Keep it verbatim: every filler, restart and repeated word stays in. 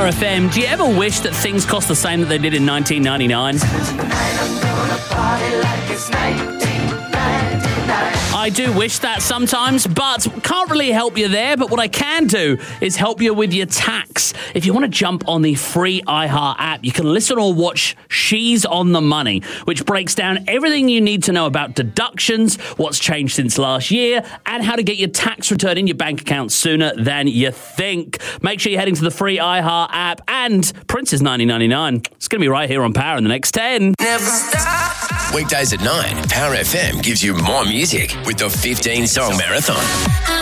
Power F M. Do you ever wish that things cost the same that they did in nineteen ninety-nine? I do wish that sometimes, but can't really help you there. But what I can do is help you with your tax. If you want to jump on the free iHeart app, you can listen or watch She's on the Money, which breaks down everything you need to know about deductions, what's changed since last year, and how to get your tax return in your bank account sooner than you think. Make sure you're heading to the free iHeart app, and Prince's nineteen ninety-nine. It's going to be right here on Power in the next ten. Never stop. Weekdays at nine, Power F M gives you more music with the fifteen song marathon.